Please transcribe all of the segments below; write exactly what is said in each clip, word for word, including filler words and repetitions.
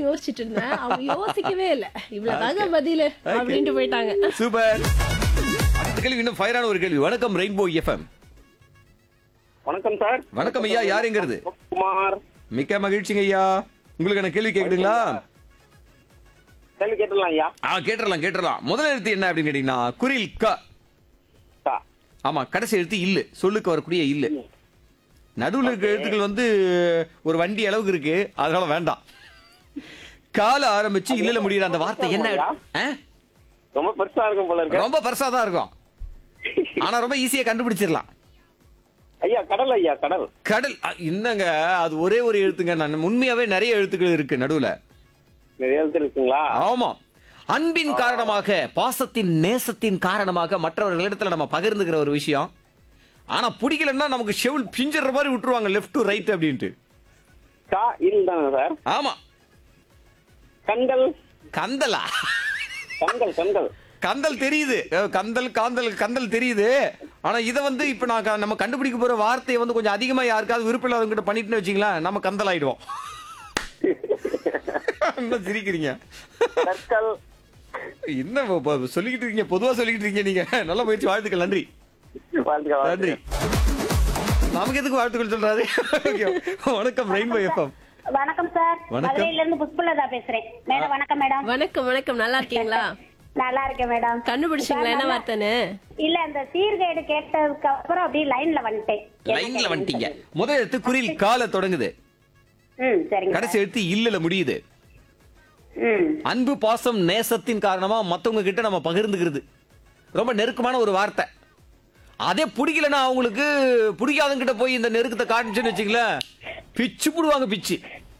யோசிச்சுட்டு இருந்தேன். அவங்க யோசிக்கவே இல்ல. இவ்வளவுதாங்க பதில் அப்படின்ட்டு போயிட்டாங்க. சூப்பர். அடுத்த கேள்வி இன்னும் ஃபயரான ஒரு கேள்வி. வணக்கம் ரெயின்போ எஃப்எம். வணக்கம் சார். வணக்கம் ஐயா, யாருங்கிறது? குமார். மிக்க மகிழ்ச்சிங்க ஐயா. உங்களுக்கு என்ன கேள்வி கேக்குதுங்களா? கேள்வி கேட்டுடலாம் ஐயா. ஆ கேட்டுறலாம் கேட்டுறலாம். முதல் எழுத்து என்ன அப்படின்னு கேட்டீங்கன்னா குரில் க. கா. ஆமா, கடைசி எழுத்து இல்லு. சொல்லுக்கு வரக்கூடிய இல்லு. நடுவுல இருக்க எழுத்துக்கள் வந்து ஒரு வண்டி அளவுக்கு இருக்கு, அதனால வேண்டாம். கால ஆரம்பிச்சு இல்லல முடியற அந்த வார்த்தை என்ன? ஆ? ரொம்ப பெருசா இருக்கும் போல இருக்கு. ரொம்ப பெருசா தான் இருக்கும். ஆனா ரொம்ப ஈஸியா கண்டுபிடிச்சிடலாம். ஐயா கடல் ஐயா கடல். கடல் அ, என்னங்க அது ஒரே ஒரு எழுத்துங்க. நான் உண்மையாவே நிறைய எழுத்துக்கள் இருக்கு நடுவுல. நிறைய எழுத்து இருக்குங்களா? ஆமா. அன்பின் காரணமாக, பாசத்தின் நேசத்தின் காரணமாக மற்றவர்களிடத்துல நம்ம பகிர்ந்துக்கிற ஒரு விஷயம். ஆனா பிடிக்கலன்னா நமக்கு ஷெவுல் பிஞ்சிற மாதிரி விட்டுருவாங்க லெஃப்ட் டு ரைட் அப்படின்ட்டு. கா இல் தானே சார்? ஆமா. கண்கள். கந்தலா? கண்கள் கண்கள். கந்தல் தெரியுது. அஹ், கந்தல் காந்தல் கந்தல் தெரியுது. ஆனா இத வந்து இப்ப நான் க- நம்ம கண்டுபிடிக்க போற வார்த்தையை வந்து கொஞ்சம் அதிகமா யாருக்காவது விருப்பம் இல்லாதவங்க கிட்ட பண்ணிட்டுன்னு வச்சுங்களேன், நம்ம கந்தல் ஆயிடுவோம். என்ன சிரிக்கிறீங்க? கற்கள். என்ன ப- ப- சொல்லிக்கிட்டு இருக்கீங்க, பொதுவா சொல்லிக்கிட்டு இருக்கீங்க நீங்க. நல்ல முயற்சி, வாழ்த்துக்கள், நன்றி வாழ்த்துக்கள், நன்றி. வாழ்த்துக்கள். நமக்கு எதுக்கு வாழ்த்துக்கள் சொல்றாரு? Okay. வணக்கம் ரெயின்போ எஃப்எம். வணக்கம் சார். வணக்கம். மதுரையில இருந்து புஷ்பலதா பேசுறேன். மேடம் வணக்கம் மேடம். வணக்கம் வணக்கம். நல்லா இருக்கீங்களா? நல்லா இருக்கேன் மேடம். கண்டுபிடிச்சீங்களா என்ன வார்த்தைன்னு? இல்ல அந்த சீர்கேடு கேட்டதுக்கு அப்புறம் அப்படியே லைன்ல வந்துட்டேன். லைன்ல வந்துட்டீங்க. முதல் எழுத்து குரில் கால தொடங்குது. ம் சரிங்க. கடைசி எழுத்து இல்லல முடியுது. ம் அன்பு பாசம் நேசத்தின் காரணமா மத்தவங்க கிட்ட நம்ம பகிர்ந்துக்கிறது. ரொம்ப நெருக்கமான ஒரு வார்த்தை. அதே பிடிக்கலன்னா அவங்களுக்கு பிடிக்காதவங்க கிட்ட போய் இந்த நெருக்கத்தை காட்டுச்சுன்னு வச்சுங்களேன், பிச்சு புடுவாங்க பிச்சு.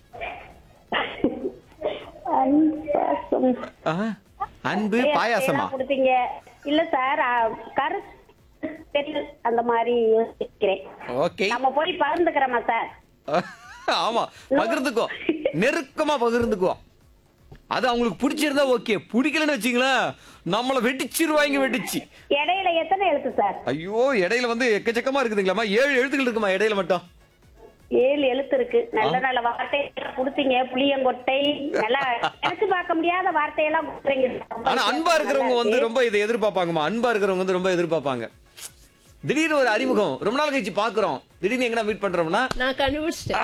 அன்பு ஆ, அன்பு பாயாசமா? கொடுத்தீங்க. இல்ல சார் கரு தெரியல அந்த மாதிரி யோசிக்கிறேன். ஓகே. நம்ம போய் பகிர்ந்துக்கிறோமா சார்? ஆமா, பகிர்ந்துக்கோ. நெருக்கமா பகிர்ந்துக்கோ. அது அவங்களுக்கு பிடிச்சிருந்தா ஓகே, பிடிக்கலன்னு வச்சுங்களேன் நம்மள வெடிச்சிருவாங்க வெடிச்சு. இடையில எத்தனை எழுத்து சார்? ஐயோ, இடையில வந்து எக்கச்சக்கமா இருக்குதுங்களாமா. ஏழு எழுத்துக்கள் இருக்குமா இடையில மட்டும். ஏழு எழுத்து இருக்கு. நல்ல நல்ல வார்த்தை கொடுத்தீங்க. புளியங்கொட்டை நல்லா நினைச்சு பார்க்க முடியாத வார்த்தையெல்லாம் கொடுக்குறீங்க. ஆனா அன்பா இருக்கிறவங்க வந்து ரொம்ப இதை எதிர்பார்ப்பாங்கம்மா. அன்பா இருக்கிறவங்க வந்து ரொம்ப எதிர்பார்ப்பாங்க. திடீர்னு ஒரு அறிமுகம், ரொம்ப நாள் கழிச்சு பாக்குறோம், திடீர்னு எங்க மீட் பண்றோம்னா நான் கண்டுபிடிச்சிட்டேன்.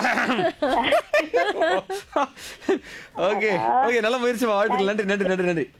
ஓகே ஓகே, நல்ல முயற்சி, வாழ்த்துக்கள், நன்றி நன்றி நன்றி நன்றி.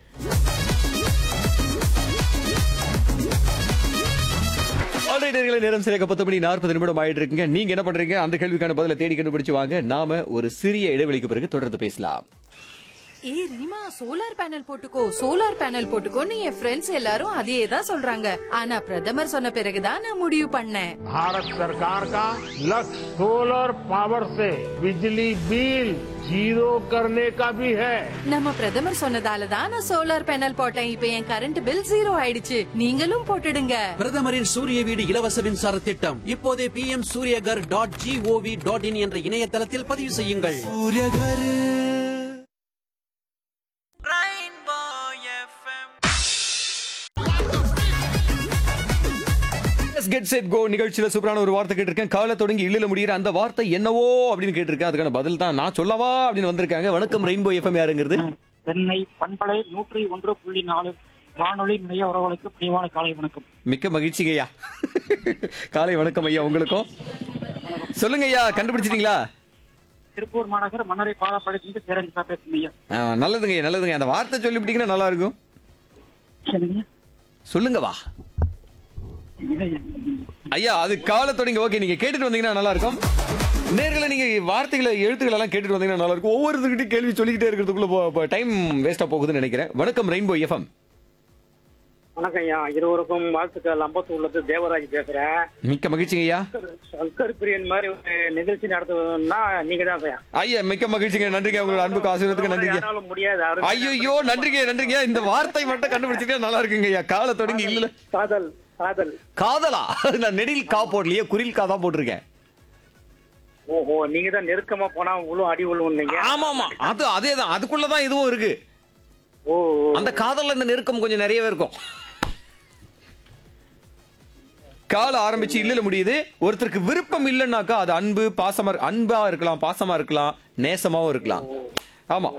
நேரம் சரியாக பத்து மணி நாற்பது நிமிடம் ஆயிட்டு இருக்குங்க. நீங்க என்ன பண்றீங்க? அந்த கேள்விக்கான பதில தேடி கண்டுபிடிச்சு வாங்க. நாம ஒரு சிறிய இடைவெளிக்கு பிறகு தொடர்ந்து பேசலாம். ஏ ரீமா, சோலார் பேனல் போட்டுக்கோ சோலார் பேனல் போட்டுக்கோன்னு என் ஃப்ரெண்ட்ஸ் எல்லாரும் அதையே தான் சொல்றாங்க. ஆனா பிரதமர் சொன்ன பிறகுதான் நான் முடிவு பண்ணேன். भारत सरकार का लक्ष्य सोलर पावर से बिजली बिल जीरो करने का भी है। நம்ம பிரதமர் சொன்னதால தான் நான் சோலார் பேனல் போட்டேன். இப்ப என் கரண்ட் பில் ஜீரோ ஆயிடுச்சு. நீங்களும் போட்டுடுங்க. பிரதமரின் சூரிய வீடு இலவச மின்சார திட்டம் இப்போதே B M Surya Ghar dot gov dot in என்ற இணையதளத்தில் பதிவு செய்யுங்கள். கெட் செட் கோ நிகழ்ச்சியில சூப்பரான ஒரு வார்த்தை கேட்டிருக்கேன். காலை தொடங்கி இல்லல முடியிற அந்த வார்த்தை என்னவோ அப்படின்னு கேட்டிருக்கேன். அதுக்கான பதில் தான் நான் சொல்லவா அப்படின்னு வந்திருக்காங்க. வணக்கம் ரெயின்போ எஃப்எம், யாருங்கிறது? சென்னை பண்பலை நூற்றி ஒன்று புள்ளி நாலு வானொலி நிலைய உறவுகளுக்கு பிரிவான காலை வணக்கம். மிக்க மகிழ்ச்சிங்க ஐயா. காலை வணக்கம் ஐயா உங்களுக்கும். சொல்லுங்க ஐயா, கண்டுபிடிச்சிட்டீங்களா? திருப்பூர் மாநகர் மன்னரை பாலப்படைக்கு சேரஞ்சா பேசுங்க ஐயா. ஆ, நல்லதுங்க ஐயா, நல்லதுங்க. அந்த வார்த்தை சொல்லிவிட்டீங்கன்னா நல்லா இருக்கும். சரிங்க. சொல்லுங்க வா ஐயா. அது காலை தொடங்கி ஓகே, நீங்க கேட்டுட்டு வந்தீங்கன்னா நல்லா இருக்கும். நேர்களை நீங்க வார்த்தைகளை எழுத்துக்கள் எல்லாம் கேட்டுட்டு வந்தீங்கன்னா நல்லா இருக்கும். ஒவ்வொருத்தருக்கிட்டையும் கேள்வி சொல்லிக்கிட்டே இருக்கிறதுக்குள்ள டைம் வேஸ்டா போகுதுன்னு நினைக்கிறேன். வணக்கம் ரெயின்போ எஃப்எம். வணக்கம் ஐயா, இருவருக்கும் வாழ்த்துக்கள். அம்பத்தூர்ல தேவராஜ் பேசுறேன். மிக்க மகிழ்ச்சிங்க ஐயா. சங்கர் பிரியன் மாதிரி ஒரு நிகழ்ச்சி நடத்துவதுன்னா நீங்க தான் ஐயா. ஐயா மிக்க மகிழ்ச்சிங்க, நன்றிங்க. உங்களோட அன்புக்கு ஆசீர்வாதத்துக்கு நன்றிங்க. யாராலும் முடியாது. ஐயோ நன்றிங்க நன்றிங்க. இந்த வார்த்தை மட்டும் கண்டுபிடிச்சிட்டா நல்லா இருக்குங்க ஐயா. காலை தொடங்கி இல்ல காதல். காதல். காதலா? நான் நெடில் கா போடலையே, குரில் கா தான் போட்டிருக்கேன். ஓஹோ, நீங்க தான் நெருக்கமா போனா உழும் அடி உழுவும் நீங்க. ஆமா ஆமா, அது அதேதான். அதுக்குள்ளதான் இதுவும் இருக்கு. ஓ, அந்த காதல்ல இந்த நெருக்கம் கொஞ்சம் நிறையவே இருக்கும். கால ஆரம்பிச்சு இல்லல முடியுது. ஒருத்தருக்கு விருப்பம் இல்லைன்னாக்கா அது அன்பு பாசமா, அன்பா இருக்கலாம், பாசமா இருக்கலாம், நேசமாவும் இருக்கலாம். ஆமா,